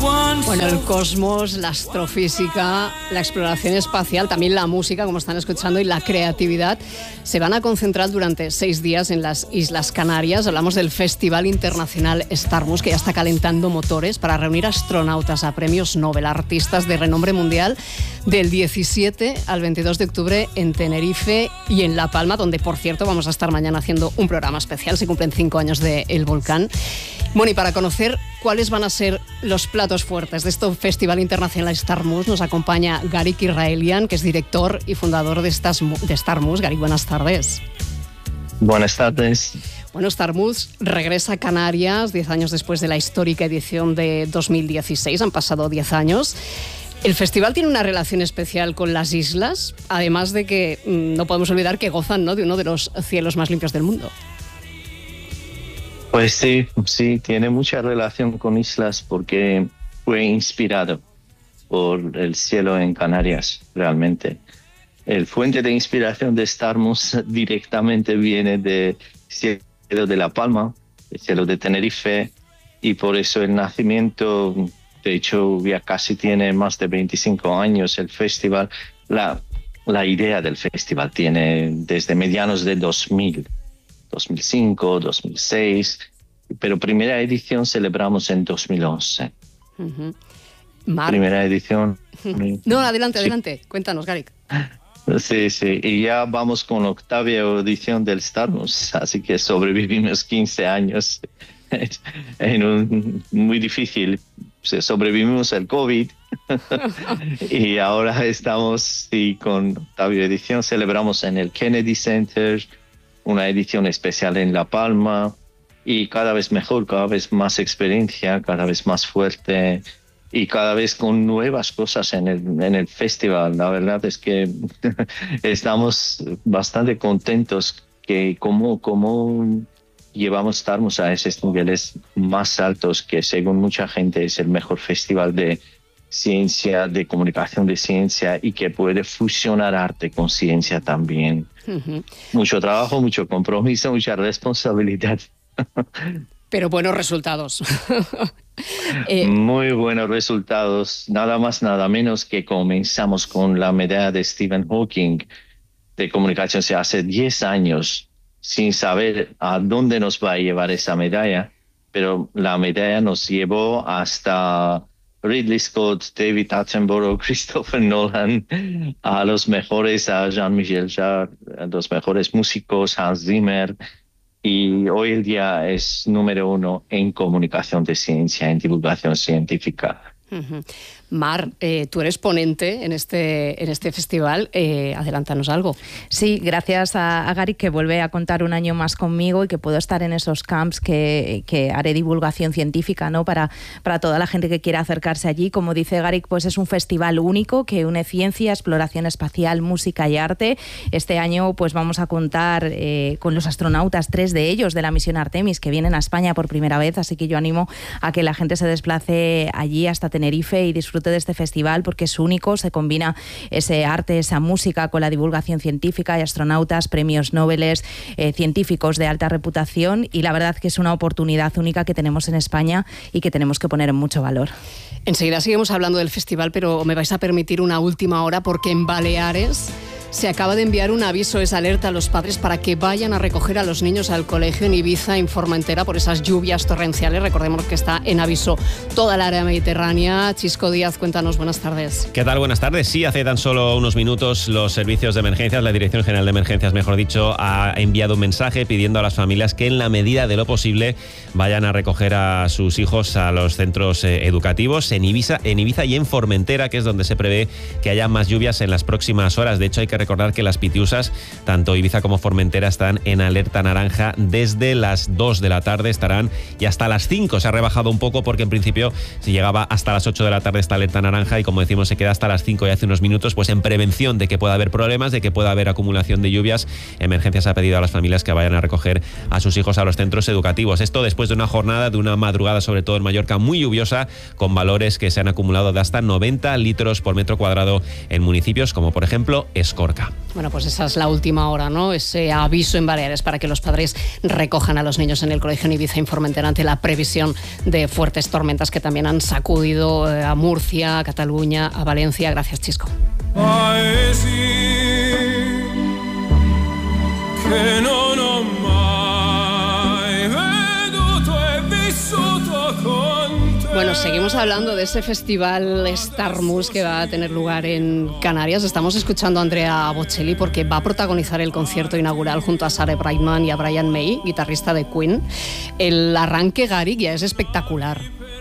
Bueno, el cosmos, la astrofísica, la exploración espacial, también la música, como están escuchando, y la creatividad se van a concentrar durante 6 días en las Islas Canarias. Hablamos del Festival Internacional Starmus, que ya está calentando motores para reunir astronautas a premios Nobel, artistas de renombre mundial, del 17 al 22 de octubre en Tenerife y en La Palma, donde, por cierto, vamos a estar mañana haciendo un programa especial. Se cumplen 5 años del volcán. Bueno, y para conocer cuáles van a ser los platos fuertes de este Festival Internacional Starmus, nos acompaña Garik Israelian, que es director y fundador de Starmus. Garik, buenas tardes. Buenas tardes. Bueno, Starmus regresa a Canarias 10 años después de la histórica edición de 2016. Han pasado 10 años. El festival tiene una relación especial con las islas, además de que no podemos olvidar que gozan, ¿no?, de uno de los cielos más limpios del mundo. Pues sí, tiene mucha relación con islas porque fue inspirado por el cielo en Canarias, realmente. El fuente de inspiración de Starmus directamente viene del cielo de La Palma, el cielo de Tenerife, y por eso el nacimiento, de hecho, ya casi tiene más de 25 años el festival. La idea del festival tiene desde medianos del 2000. 2005, 2006, pero primera edición celebramos en 2011. Uh-huh. Primera edición. No, adelante, cuéntanos, Garik. Sí, y ya vamos con 8ª edición del Starmus, así que sobrevivimos 15 años muy difícil. Sobrevivimos el COVID y ahora estamos con 8ª edición. Celebramos en el Kennedy Center, una edición especial en La Palma, y cada vez mejor, cada vez más experiencia, cada vez más fuerte y cada vez con nuevas cosas en el festival. La verdad es que estamos bastante contentos que como llevamos Starmus a esos niveles más altos, que según mucha gente es el mejor festival de ciencia, de comunicación de ciencia, y que puede fusionar arte con ciencia también. Uh-huh. Mucho trabajo, mucho compromiso, mucha responsabilidad. Pero buenos resultados. Muy buenos resultados. Nada más, nada menos que comenzamos con la medalla de Stephen Hawking de comunicación hace 10 años, sin saber a dónde nos va a llevar esa medalla, pero la medalla nos llevó hasta Ridley Scott, David Attenborough, Christopher Nolan, a los mejores, a Jean-Michel Jarre, a los mejores músicos, Hans Zimmer, y hoy el día es número 1 en comunicación de ciencia, en divulgación científica. Uh-huh. Mar, tú eres ponente en este festival, adelántanos algo. Sí, gracias a Garik, que vuelve a contar un año más conmigo y que puedo estar en esos camps que haré divulgación científica, ¿no?, para toda la gente que quiera acercarse allí. Como dice Garik, pues es un festival único que une ciencia, exploración espacial, música y arte. Este año pues vamos a contar con los astronautas, 3 de ellos de la misión Artemis, que vienen a España por primera vez, así que yo animo a que la gente se desplace allí hasta Tenerife y disfrute de este festival porque es único, se combina ese arte, esa música con la divulgación científica, y astronautas, premios Nobel, científicos de alta reputación, y la verdad que es una oportunidad única que tenemos en España y que tenemos que poner en mucho valor. Enseguida seguimos hablando del festival, pero me vais a permitir una última hora porque en Baleares se acaba de enviar un aviso, esa alerta a los padres para que vayan a recoger a los niños al colegio en Ibiza, en Formentera, por esas lluvias torrenciales. Recordemos que está en aviso toda el área mediterránea. Chisco Díaz, cuéntanos, buenas tardes. ¿Qué tal? Buenas tardes. Sí, hace tan solo unos minutos los servicios de emergencias, la Dirección General de Emergencias, mejor dicho, ha enviado un mensaje pidiendo a las familias que en la medida de lo posible vayan a recoger a sus hijos a los centros educativos en Ibiza y en Formentera, que es donde se prevé que haya más lluvias en las próximas horas. De hecho, hay que recordar que las Pitiusas, tanto Ibiza como Formentera, están en alerta naranja desde las 2 de la tarde, estarán y hasta las 5. Se ha rebajado un poco porque en principio se llegaba hasta las 8 de la tarde esta alerta naranja y, como decimos, se queda hasta las 5 y hace unos minutos, pues en prevención de que pueda haber problemas, de que pueda haber acumulación de lluvias. Emergencias ha pedido a las familias que vayan a recoger a sus hijos a los centros educativos. Esto después de una jornada, de una madrugada, sobre todo en Mallorca, muy lluviosa, con valores que se han acumulado de hasta 90 litros por metro cuadrado en municipios como, por ejemplo, Escorca. Mallorca. Bueno, pues esa es la última hora, ¿no? Ese aviso en Baleares para que los padres recojan a los niños en el colegio en Ibiza y Formentera ante la previsión de fuertes tormentas que también han sacudido a Murcia, a Cataluña, a Valencia. Gracias, Chisco. Bueno, seguimos hablando de ese festival Starmus que va a tener lugar en Canarias. Estamos escuchando a Andrea Bocelli porque va a protagonizar el concierto inaugural junto a Sarah Brightman y a Brian May, guitarrista de Queen. El arranque, Gary, ya es espectacular.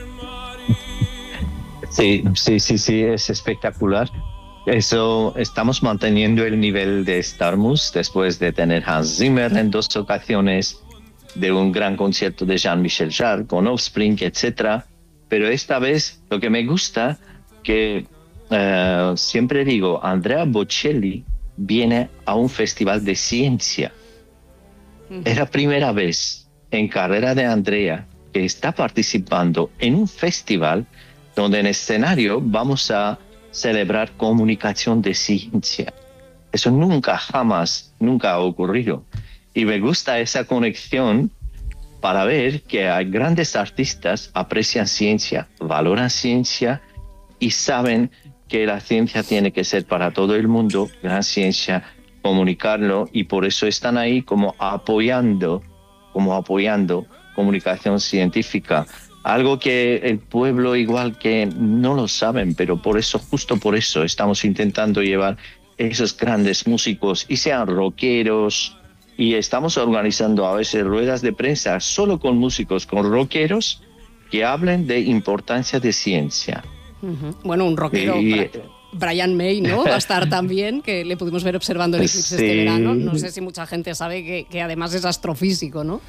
Sí, es espectacular. Eso, estamos manteniendo el nivel de Starmus después de tener Hans Zimmer en 2 ocasiones, de un gran concierto de Jean-Michel Jarre con Offspring, etc. Pero esta vez lo que me gusta, que siempre digo, Andrea Bocelli viene a un festival de ciencia. Es la primera vez en carrera de Andrea que está participando en un festival donde en escenario vamos a celebrar comunicación de ciencia. Eso nunca ha ocurrido. Y me gusta esa conexión para ver que hay grandes artistas aprecian ciencia, valoran ciencia y saben que la ciencia tiene que ser para todo el mundo, gran ciencia, comunicarlo, y por eso están ahí como apoyando comunicación científica. Algo que el pueblo igual que no lo saben, pero justo por eso estamos intentando llevar esos grandes músicos, y sean rockeros, y estamos organizando a veces ruedas de prensa solo con músicos, con rockeros, que hablen de importancia de ciencia. Bueno, un rockero, Brian May, ¿no? Va a estar también, que le pudimos ver observando el eclipse este verano. No sé si mucha gente sabe que además es astrofísico, ¿no?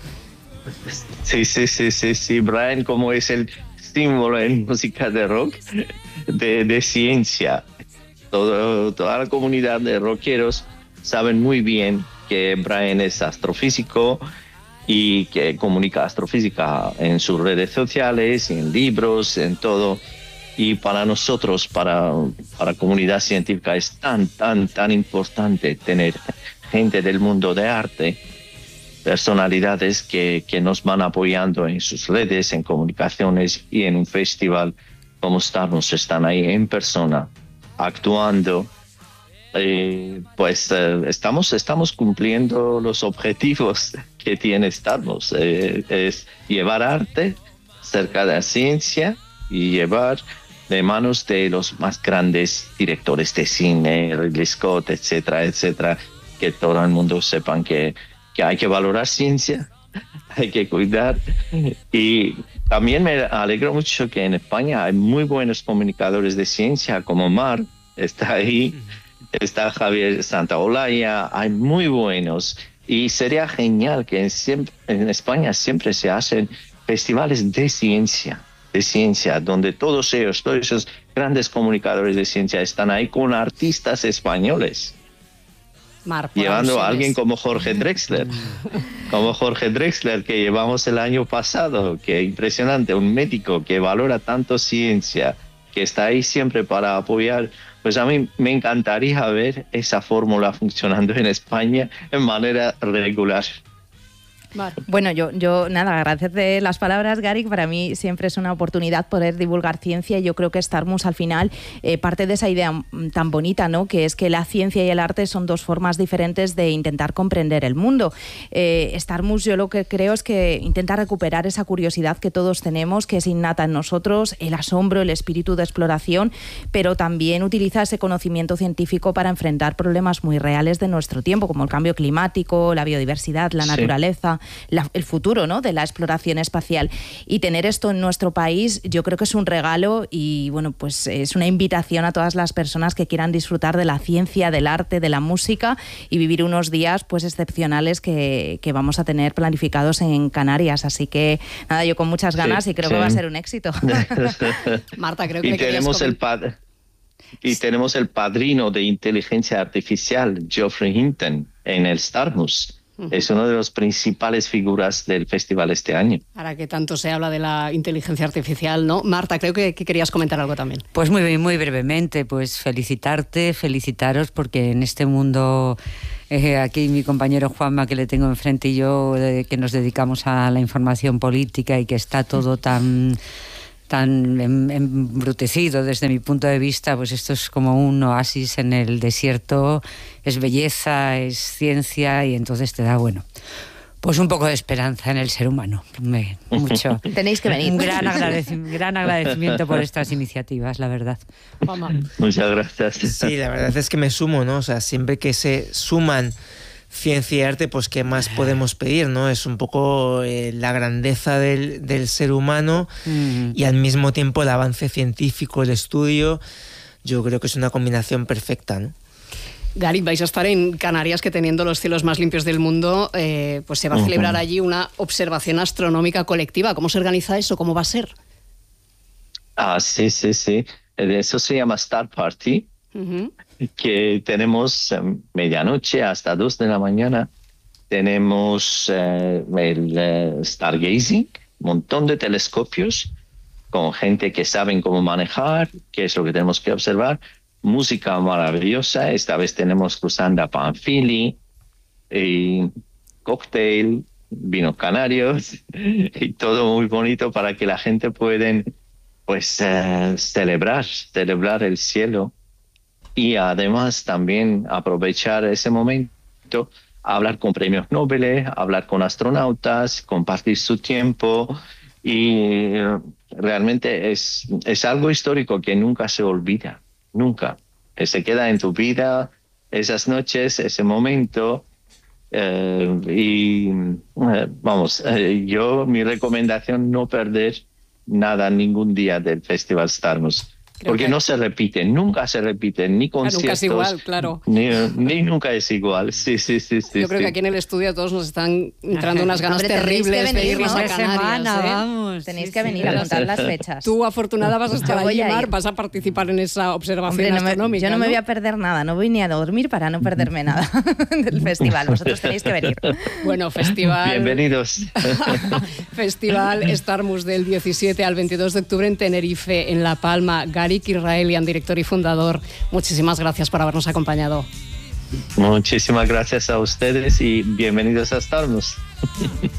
Sí, Brian, como es el símbolo en música de rock, de ciencia. Toda la comunidad de rockeros saben muy bien que Brian es astrofísico y que comunica astrofísica en sus redes sociales, en libros, en todo. Y para nosotros, para la comunidad científica, es tan importante tener gente del mundo de arte, personalidades que nos van apoyando en sus redes, en comunicaciones, y en un festival como Starmus están ahí en persona, actuando. Estamos cumpliendo los objetivos que tiene Starmus, es llevar arte cerca de la ciencia y llevar de manos de los más grandes directores de cine, Ridley Scott, etcétera, que todo el mundo sepan que hay que valorar ciencia, hay que cuidar. Y también me alegro mucho que en España hay muy buenos comunicadores de ciencia, como Mar, está ahí, está Javier Santaolalla, hay muy buenos. Y sería genial que en España siempre se hacen festivales de ciencia, donde todos esos grandes comunicadores de ciencia están ahí con artistas españoles. Llevando a alguien como Jorge Drexler, que llevamos el año pasado, que impresionante, un médico que valora tanto ciencia, que está ahí siempre para apoyar. Pues a mí me encantaría ver esa fórmula funcionando en España en manera regular. Vale. Bueno, yo nada, agradecerte las palabras, Gary. Para mí siempre es una oportunidad poder divulgar ciencia, y yo creo que Starmus al final parte de esa idea tan bonita, ¿no? Que es que la ciencia y el arte son dos formas diferentes de intentar comprender el mundo. Starmus, yo lo que creo es que intenta recuperar esa curiosidad que todos tenemos, que es innata en nosotros, el asombro, el espíritu de exploración, pero también utiliza ese conocimiento científico para enfrentar problemas muy reales de nuestro tiempo, como el cambio climático, la biodiversidad, la naturaleza, el futuro, ¿no?, de la exploración espacial. Y tener esto en nuestro país yo creo que es un regalo, y bueno, pues es una invitación a todas las personas que quieran disfrutar de la ciencia, del arte, de la música, y vivir unos días pues excepcionales que vamos a tener planificados en Canarias. Así que nada, yo con muchas ganas, y creo que va a ser un éxito. Marta, creo que y tenemos el padrino de inteligencia artificial, Geoffrey Hinton, en el Starmus. Es una de las principales figuras del festival este año. Ahora que tanto se habla de la inteligencia artificial, ¿no? Marta, creo que querías comentar algo también. Pues muy brevemente, pues felicitaros, porque en este mundo, aquí mi compañero Juanma, que le tengo enfrente, y yo, que nos dedicamos a la información política y que está todo tan embrutecido desde mi punto de vista, pues esto es como un oasis en el desierto, es belleza, es ciencia, y entonces te da, pues un poco de esperanza en el ser humano. Mucho. Tenéis que venir. Un gran agradecimiento por estas iniciativas, la verdad. Muchas gracias. Sí, la verdad es que me sumo, ¿no? O sea, siempre que se suman ciencia y arte, pues ¿qué más podemos pedir, no? Es un poco la grandeza del ser humano y al mismo tiempo el avance científico, el estudio. Yo creo que es una combinación perfecta, ¿no? Gary, vais a estar en Canarias, que teniendo los cielos más limpios del mundo, pues se va a celebrar allí una observación astronómica colectiva. ¿Cómo se organiza eso? ¿Cómo va a ser? Sí. Eso se llama Star Party. Que tenemos medianoche hasta 2 de la mañana. Tenemos el Stargazing, un montón de telescopios con gente que saben cómo manejar, qué es lo que tenemos que observar. Música maravillosa. Esta vez tenemos Cruzanda Panfili, y cóctel, vinos canarios y todo muy bonito para que la gente pueda celebrar el cielo. Y además también aprovechar ese momento, hablar con premios Nobel, hablar con astronautas, compartir su tiempo, y realmente es algo histórico que nunca se olvida, nunca. Se queda en tu vida esas noches, ese momento. Mi recomendación, no perder ningún día del Festival Starmus. Porque no se repiten, nunca se repiten, ni conciertos. Nunca es igual, claro. Ni nunca es igual, sí. Yo creo que aquí en el estudio a todos nos están entrando unas ganas terribles de irnos a Canarias. Vamos. Tenéis que venir a contar las fechas. Tú, afortunada, vas a estar allí, Mar, vas a participar en esa observación astronómica. Yo no me voy a perder nada, no voy ni a dormir para no perderme nada del festival. Vosotros tenéis que venir. Bueno, festival... Bienvenidos. Festival Starmus del 17 al 22 de octubre en Tenerife, en La Palma. Gary Israelian, director y fundador, muchísimas gracias por habernos acompañado. Muchísimas gracias a ustedes y bienvenidos a Starmus.